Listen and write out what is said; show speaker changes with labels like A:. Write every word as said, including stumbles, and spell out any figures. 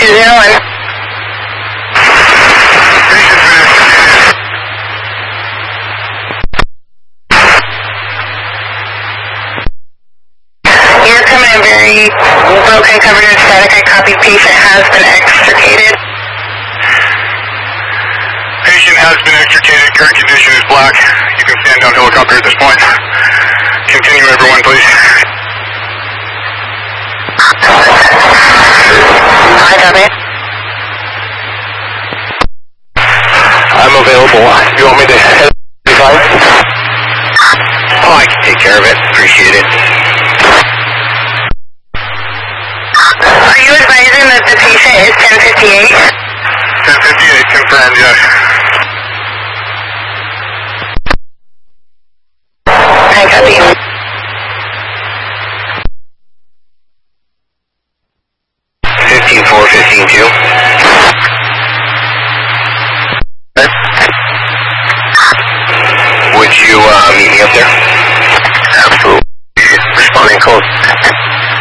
A: two zero one. You're coming in very broken, covered in static. I copied. Patient has been extricated.
B: Patient has been extricated. Current condition is black. You can stand down helicopter at this point. Continue, everyone, please.
A: I copy.
B: I'm available. You want me to head five? Oh, I can take care of it. Appreciate it.
A: Are you advising that the patient is ten fifty-eight?
B: ten fifty-eight, confirmed, yes.
A: I copy.
B: fifteen four, fifteen two. Would you uh, meet me